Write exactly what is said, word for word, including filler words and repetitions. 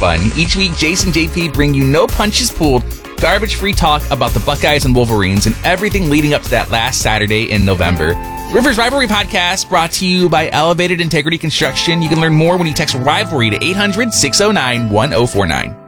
fun. Each week, Jason and J P bring you no punches pulled, garbage-free talk about the Buckeyes and Wolverines and everything leading up to that last Saturday in November. Rivers Rivalry Podcast brought to you by Elevated Integrity Construction. You can learn more when you text RIVALRY to eight hundred, six oh nine, one oh four nine.